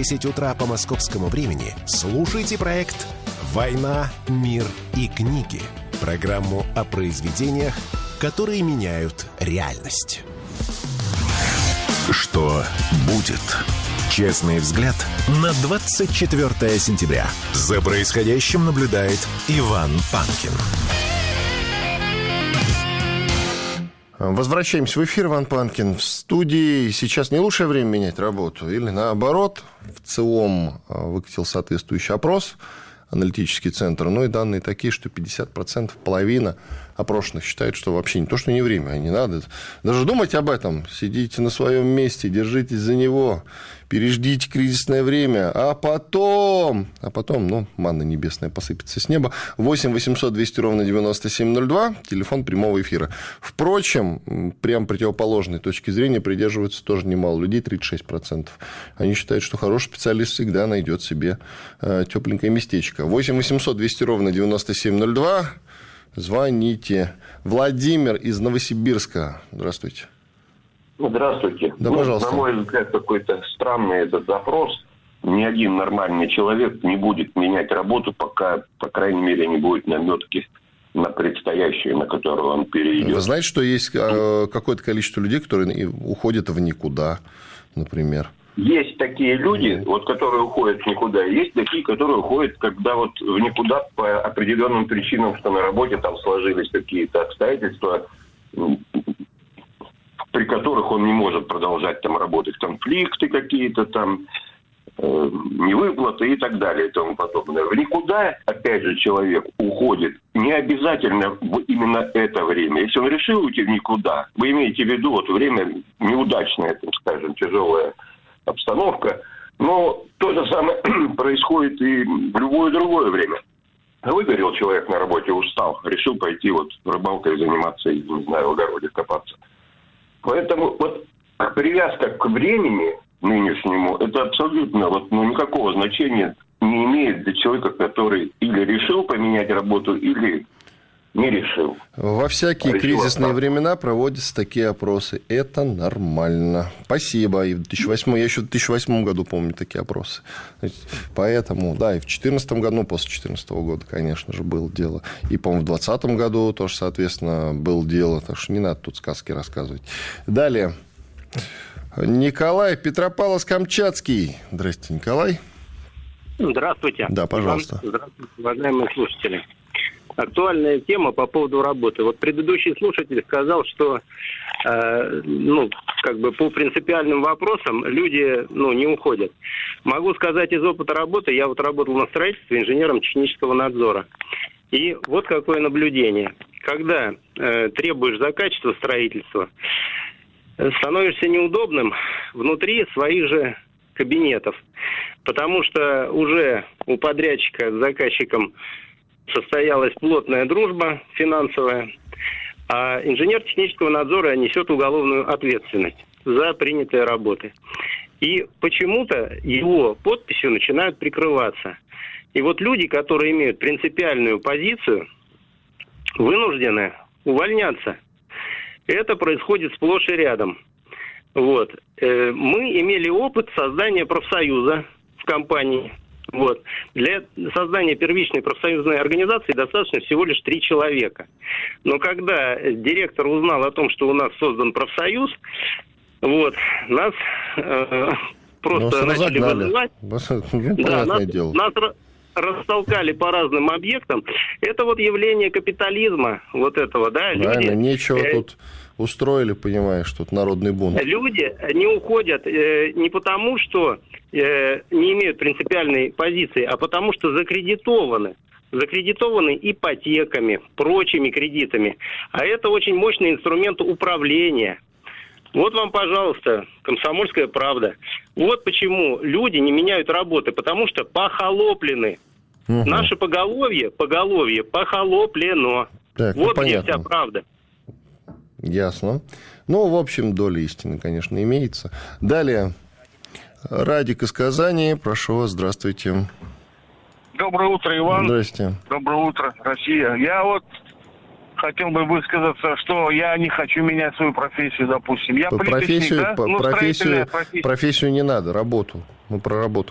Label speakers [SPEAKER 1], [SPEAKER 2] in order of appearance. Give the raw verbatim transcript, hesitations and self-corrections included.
[SPEAKER 1] десять утра по московскому времени слушайте проект «Война, мир и книги». Программу о произведениях, которые меняют реальность. Что будет? Честный взгляд на двадцать четвёртое сентября. За происходящим наблюдает Иван Панкин.
[SPEAKER 2] Возвращаемся в эфир. Иван Панкин в студии. Сейчас не лучшее время менять работу? Или наоборот? В ЦИОМ выкатил соответствующий опрос, аналитический центр. Ну и данные такие, что пятьдесят процентов, половина опрошенных считают, что вообще не то, что не время, а не надо даже думать об этом. Сидите на своем месте, держитесь за него, переждите кризисное время, а потом, а потом, ну, манна небесная посыпется с неба. восемь восемьсот двести ровно девяносто семь ноль два, телефон прямого эфира. Впрочем, прям противоположной точки зрения придерживаются тоже немало людей, тридцать шесть процентов. Они считают, что хороший специалист всегда найдет себе э, тепленькое местечко. восемь восемьсот двести ровно девяносто семь ноль два. Звоните. Владимир из Новосибирска. Здравствуйте.
[SPEAKER 3] Здравствуйте.
[SPEAKER 2] Да,
[SPEAKER 3] ну,
[SPEAKER 2] пожалуйста.
[SPEAKER 3] На мой взгляд, какой-то странный этот запрос. Ни один нормальный человек не будет менять работу, пока, по крайней мере, не будет наметки на предстоящую, на которую он перейдет.
[SPEAKER 2] Вы знаете, что есть какое-то количество людей, которые уходят в никуда, например?
[SPEAKER 3] Есть такие люди, вот, которые уходят в никуда, есть такие, которые уходят, когда вот в никуда по определенным причинам, что на работе там сложились какие-то обстоятельства, при которых он не может продолжать там работать, конфликты какие-то там, э, невыплаты и так далее и тому подобное. В никуда, опять же, человек уходит не обязательно в именно это время. Если он решил уйти в никуда, вы имеете в виду вот время неудачное, там, скажем, тяжелое, обстановка, но то же самое происходит и в любое другое время. Выгорел человек на работе, устал, решил пойти вот рыбалкой заниматься, и, не знаю, в огороде копаться. Поэтому вот привязка к времени нынешнему, это абсолютно вот, ну, никакого значения не имеет для человека, который или решил поменять работу, или не решил.
[SPEAKER 2] Во всякие
[SPEAKER 3] решил
[SPEAKER 2] кризисные
[SPEAKER 3] остаться.
[SPEAKER 2] времена проводятся такие опросы. Это нормально. Спасибо. И в две тысячи восьмом, я еще в две тысячи восьмом году помню такие опросы. Поэтому, да, и в две тысячи четырнадцатом году, ну, после две тысячи четырнадцатого года, конечно же, было дело. И, по-моему, в две тысячи двадцатом году тоже, соответственно, было дело. Так что не надо тут сказки рассказывать. Далее. Николай, Петропавловск-Камчатский. Здравствуйте, Николай.
[SPEAKER 4] Здравствуйте.
[SPEAKER 2] Да, пожалуйста.
[SPEAKER 4] Здравствуйте, уважаемые слушатели. Актуальная тема по поводу работы. Вот предыдущий слушатель сказал, что э, ну, как бы по принципиальным вопросам люди ну, не уходят. Могу сказать из опыта работы, я вот работал на строительстве инженером технического надзора. И вот какое наблюдение. Когда э, требуешь за качество строительства, становишься неудобным внутри своих же кабинетов. Потому что уже у подрядчика с заказчиком состоялась плотная дружба финансовая, а инженер технического надзора несет уголовную ответственность за принятые работы. И почему-то его подписью начинают прикрываться. И вот люди, которые имеют принципиальную позицию, вынуждены увольняться. Это происходит сплошь и рядом. Вот. Мы имели опыт создания профсоюза в компании. Вот. Для создания первичной профсоюзной организации достаточно всего лишь три человека. Но когда директор узнал о том, что у нас создан профсоюз, вот, нас э, просто
[SPEAKER 2] нас
[SPEAKER 4] начали вызывать.
[SPEAKER 2] Ну,
[SPEAKER 4] да, нас,
[SPEAKER 2] дело.
[SPEAKER 4] нас растолкали по разным объектам. Это вот явление капитализма, вот этого, да,
[SPEAKER 2] Правильно,
[SPEAKER 4] люди...
[SPEAKER 2] нечего
[SPEAKER 4] э,
[SPEAKER 2] тут устроили, понимаешь, тут народный бунт.
[SPEAKER 4] Люди не уходят э, не потому, что э, не имеют принципиальной позиции, а потому что закредитованы. Закредитованы ипотеками, прочими кредитами. А это очень мощный инструмент управления. Вот вам, пожалуйста, «Комсомольская правда». Вот почему люди не меняют работы, потому что похолоплены. Угу. Наше поголовье, поголовье похолоплено.
[SPEAKER 2] Так,
[SPEAKER 4] вот
[SPEAKER 2] ну,
[SPEAKER 4] где
[SPEAKER 2] понятно.
[SPEAKER 4] вся правда.
[SPEAKER 2] Ясно. Ну, в общем, доля истины, конечно, имеется. Далее. Радик из Казани. Прошу вас, здравствуйте.
[SPEAKER 5] Доброе утро, Иван.
[SPEAKER 2] Здрасте.
[SPEAKER 5] Доброе утро, Россия. Я вот хотел бы высказаться, что я не хочу менять свою профессию, допустим. Я
[SPEAKER 2] по
[SPEAKER 5] плиточник,
[SPEAKER 2] профессию,
[SPEAKER 5] да?
[SPEAKER 2] по
[SPEAKER 5] Ну,
[SPEAKER 2] профессию,
[SPEAKER 5] профессия.
[SPEAKER 2] профессию не надо, работу. Мы про работу